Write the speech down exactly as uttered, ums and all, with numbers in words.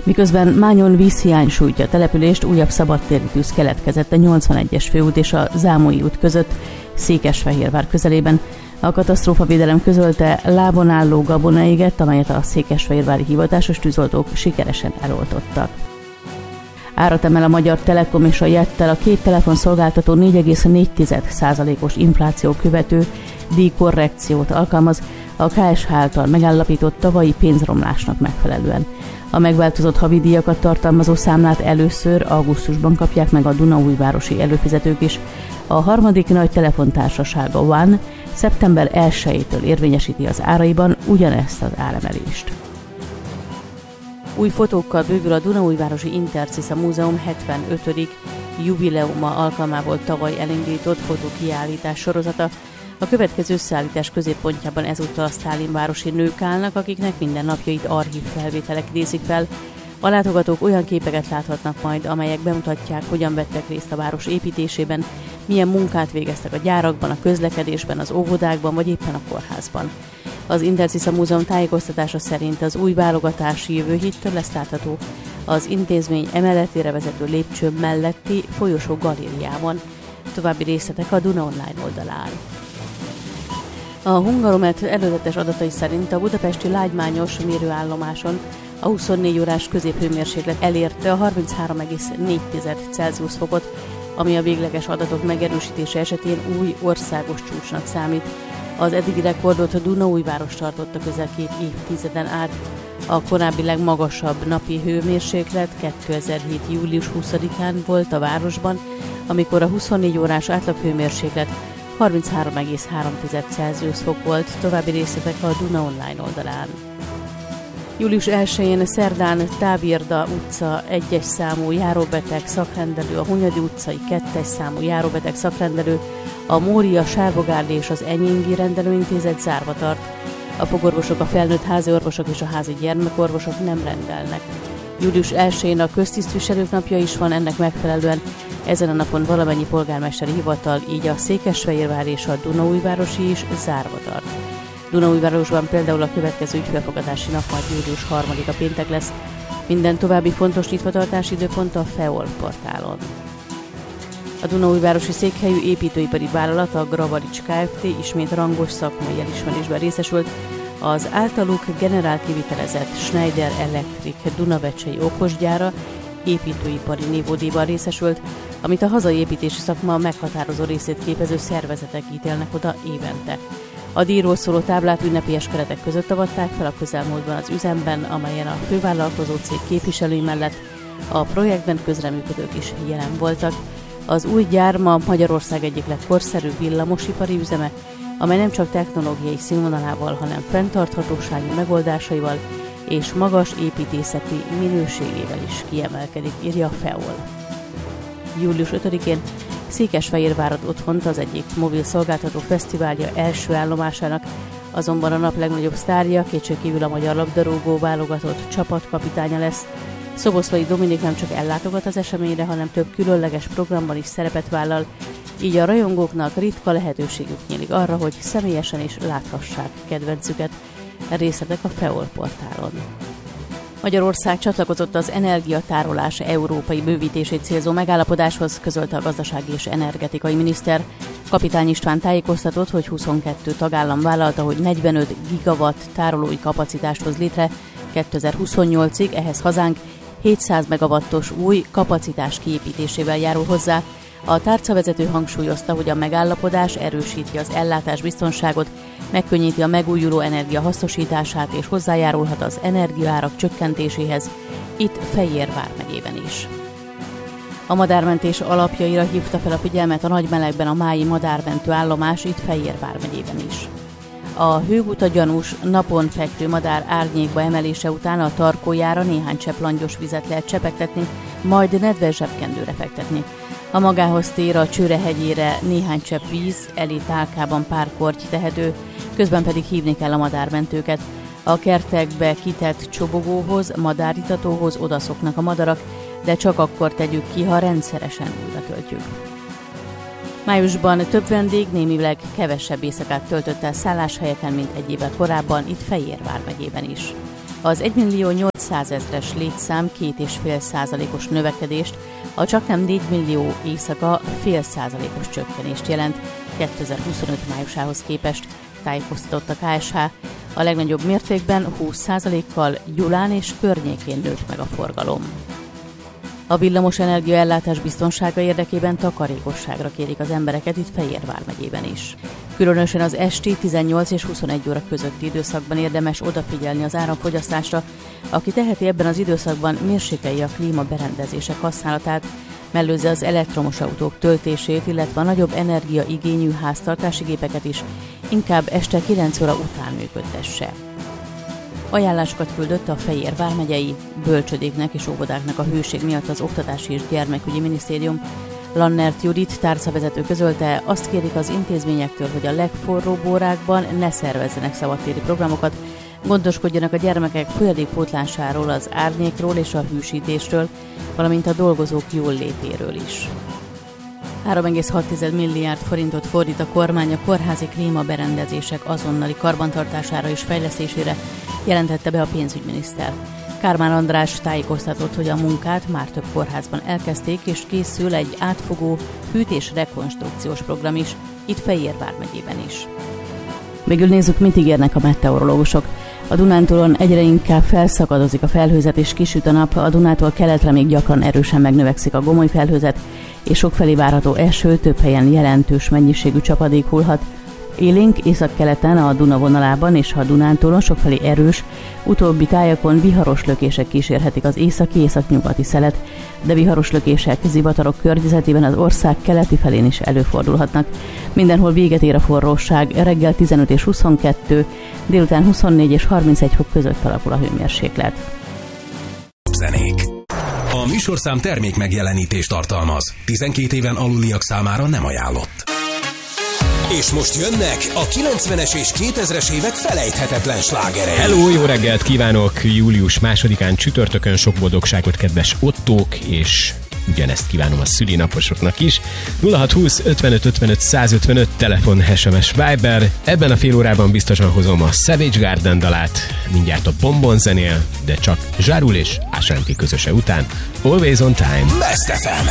Miközben Mányon vízhiány sújtja a települést, újabb szabadtéri tűz keletkezett a nyolcvanegyes főút és a Zámolyi út között, Székesfehérvár közelében. A katasztrófavédelem közölte, lábon álló gabona égett, amelyet a székesfehérvári hivatásos tűzoltók sikeresen eloltottak. Árat emel a Magyar Telekom és a Jettel, a két telefonszolgáltató négy egész négy százalékos infláció követő díjkorrekciót alkalmaz a ká es há által megállapított tavalyi pénzromlásnak megfelelően. A megváltozott havidíjakat tartalmazó számlát először augusztusban kapják meg a dunaújvárosi előfizetők is. A harmadik nagy telefontársaság, a One, szeptember elsejétől érvényesíti az áraiban ugyanezt az áremelést. Új fotókkal bővül a Dunaújvárosi Interciza Múzeum hetvenötödik jubileuma alkalmából tavaly elindított fotókiállítás sorozata. A következő összeállítás középpontjában ezúttal a sztálinvárosi nők állnak, akiknek minden napjait archív felvételek idézik fel. A látogatók olyan képeket láthatnak majd, amelyek bemutatják, hogyan vettek részt a város építésében, milyen munkát végeztek a gyárakban, a közlekedésben, az óvodákban vagy éppen a kórházban. Az Interciza Múzeum tájékoztatása szerint az új válogatási jövő héttől lesz látható az intézmény emeletére vezető lépcső melletti folyosó galériában. További részletek a Duna online oldalán. A Hungaromet előzetes adatai szerint a budapesti lágymányos mérőállomáson a huszonnégy órás középhőmérséklet elérte a harminchárom egész négy Celsius fokot, ami a végleges adatok megerősítése esetén új országos csúcsnak számít. Az eddigi rekordot a Dunaújváros tartotta közel két évtizeden át. A korábbi legmagasabb napi hőmérséklet kétezer-hét július huszadikán volt a városban, amikor a huszonnégy órás átlaghőmérséklet harminchárom egész három Celsius fok volt. További részletek a Duna online oldalán. július elsején szerdán Távérda utca egyes számú járóbeteg szakrendelő, a Hunyadi utcai kettes számú járóbeteg szakrendelő, a Mória, Sárvogárdi és az Enyingi rendelőintézet zárva tart. A fogorvosok, a felnőtt házi orvosok és a házi gyermekorvosok nem rendelnek. július elsején a köztisztviselők napja is van, ennek megfelelően ezen a napon valamennyi polgármesteri hivatal, így a Székesfehérvár és a Dunaújvárosi is zárva tart. Dunaújvárosban például a következő ügyfélfogadási nap majd július harmadika péntek lesz. Minden további fontos nyitvatartási időpont a FEOL portálon. A Dunaújvárosi székhelyű építőipari vállalat, a Gravarics Kft. Ismét rangos szakmai elismerésben részesült. Az általuk generál kivitelezett Schneider Electric Dunavecsei okosgyára építőipari névódíjban részesült, amit a hazai építési szakma meghatározó részét képező szervezetek ítélnek oda évente. A díjról szóló táblát ünnepélyes keretek között avatták fel a közelmúltban az üzemben, amelyen a fővállalkozó cég képviselői mellett a projektben közreműködők is jelen voltak. Az új gyár ma Magyarország egyik legkorszerűbb villamosipari üzeme, amely nem csak technológiai színvonalával, hanem fenntarthatósági megoldásaival és magas építészeti minőségével is kiemelkedik, írja a FEOL. július ötödikén Székesfehérvár ad otthont az egyik mobil szolgáltató fesztiválja első állomásának, azonban a nap legnagyobb sztárja kétségkívül a magyar labdarúgó válogatott csapatkapitánya lesz. Szoboszlai Dominik nem csak ellátogat az eseményre, hanem több különleges programban is szerepet vállal, így a rajongóknak ritka lehetőségük nyílik arra, hogy személyesen is láthassák kedvencüket. Részletek a FEOL portálon. Magyarország csatlakozott az energiatárolás európai bővítését célzó megállapodáshoz, közölte a gazdasági és energetikai miniszter. Kapitány István tájékoztatott, hogy huszonkettő tagállam vállalta, hogy negyvenöt gigawatt tárolói kapacitást hoz létre kétezer-huszonnyolcig, ehhez hazánk hétszáz megawattos új kapacitás kiépítésével járul hozzá. A tárcavezető hangsúlyozta, hogy a megállapodás erősíti az ellátásbiztonságot, megkönnyíti a megújuló energia hasznosítását és hozzájárulhat az energiaárak csökkentéséhez, itt Fejér vármegyében is. A madármentés alapjaira hívta fel a figyelmet a nagymelegben a mályi madármentő állomás, itt Fejér vármegyében is. A hőguta gyanús napon fekvő madár árnyékba emelése után a tarkójára néhány csepp langyos vizet lehet csepegtetni, majd nedves zsebkendőre fektetni. A magához tér a Csőrehegyére néhány csepp víz, elé tálkában pár korty tehető, közben pedig hívni kell a madármentőket. A kertekbe kitett csobogóhoz, madáritatóhoz odaszoknak a madarak, de csak akkor tegyük ki, ha rendszeresen újra töltjük. Májusban több vendég némileg kevesebb éjszakát töltött el szálláshelyeken, mint egy évvel korábban, itt Fejér vármegyében is. Az egymillió nyolcszáz százezres létszám két egész öt százalékos növekedést, a csaknem négy millió éjszaka fél százalékos csökkenést jelent kétezer-huszonöt májusához képest, tájékoztatott a ká es há. A legnagyobb mértékben húsz százalékkal Gyulán és környékén nőtt meg a forgalom. A villamos energia ellátás biztonsága érdekében takarékosságra kérik az embereket itt Fejér vármegyében is. Különösen az esti tizennyolc és huszonegy óra közötti időszakban érdemes odafigyelni az áramfogyasztásra, aki teheti ebben az időszakban mérsékelje a klímaberendezések használatát, mellőzze az elektromos autók töltését, illetve a nagyobb energiaigényű háztartási gépeket is inkább este kilenc óra után működtesse. Ajánlásokat küldött a Fejér vármegyei bölcsödéknek és óvodáknak a hőség miatt az Oktatási és Gyermekügyi Minisztérium. Lannert Judit tárcavezető közölte, azt kérik az intézményektől, hogy a legforróbb órákban ne szervezzenek szabadtéri programokat, gondoskodjanak a gyermekek folyadékpótlásáról, az árnyékról és a hűsítésről, valamint a dolgozók jól létéről is. három egész hat milliárd forintot fordít a kormány a kórházi klímaberendezések azonnali karbantartására és fejlesztésére, jelentette be a pénzügyminiszter. Kármán András tájékoztatott, hogy a munkát már több kórházban elkezdték, és készül egy átfogó hűtés-rekonstrukciós program is, itt Fejér vármegyében is. Végül nézzük, mit ígérnek a meteorológusok. A Dunántúlon egyre inkább felszakadozik a felhőzet és kisüt a nap, a Dunától keletre még gyakran erősen megnövekszik a gomoly felhőzet, és sokfelé várható eső, több helyen jelentős mennyiségű csapadék hullhat. Élénk északkeleten a Duna vonalában és a Dunántúlon sokfelé erős, utóbbi tájakon viharos lökések kísérhetik az északi északnyugati szelet, de viharos lökések zivatarok környezetében az ország keleti felén is előfordulhatnak. Mindenhol véget ér a forróság, reggel tizenöt és huszonkettő, délután huszonnégy és harmincegy fok között alakul a hőmérséklet. Zenék. A műsorszám termék megjelenítést tartalmaz. tizenkét éven aluliak számára nem ajánlott. És most jönnek a kilencvenes és kétezres évek felejthetetlen slágerei. Hello, jó reggelt kívánok! Július másodikán csütörtökön sok boldogságot, kedves Ottók, és ugyanezt kívánom a szülinaposoknak is. nulla hat húsz ötvenöt ötvenöt százötvenöt telefon, es em es, Viber. Ebben a fél órában biztosan hozom a Savage Garden dalát, mindjárt a Bombon zenél, de csak Zsárul és Ashanti közöse után. Always on time. Best ef em.